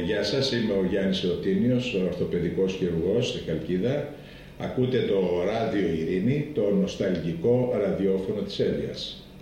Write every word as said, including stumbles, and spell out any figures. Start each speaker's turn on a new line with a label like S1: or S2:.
S1: γεια σας, είμαι ο Γιάννης Εωτίνιος, ορθοπαιδικός χειρουργός στη Χαλκίδα. Ακούτε το Ράδιο Ειρήνη, το νοσταλγικό ραδιόφωνο της Εύβοιας.